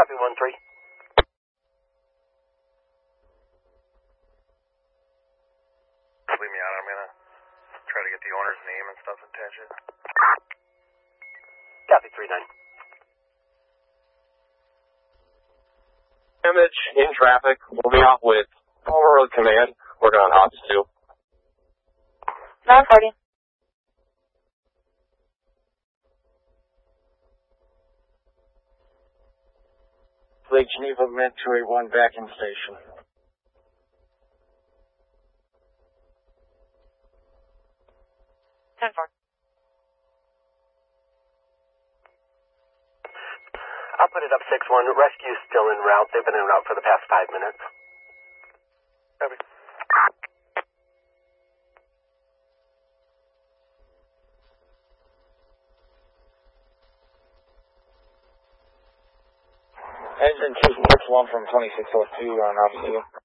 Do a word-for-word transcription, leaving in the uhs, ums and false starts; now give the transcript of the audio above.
Copy one three. Leave me out. I'm gonna try to get the owner's name and stuff and attach it. Copy three nine. Damage in traffic. Moving off with Palmer Road Command. Working on Hobbs two. nine forty. Lake Geneva, Med two eight one back in station. ten four. I'll put it up six one. Rescue's still en route. They've been en route for the past five minutes. Copy. Engine two six one from twenty-six oh two on Hobbs two.